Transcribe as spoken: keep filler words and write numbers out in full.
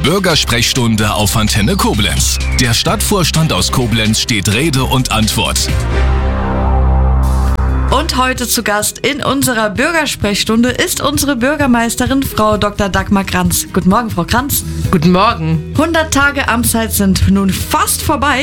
Bürgersprechstunde auf Antenne Koblenz. Der Stadtvorstand aus Koblenz steht Rede und Antwort. Und heute zu Gast in unserer Bürgersprechstunde ist unsere Bürgermeisterin, Frau Doktor Dagmar Kranz. Guten Morgen, Frau Kranz. Guten Morgen. hundert Tage Amtszeit sind nun fast vorbei.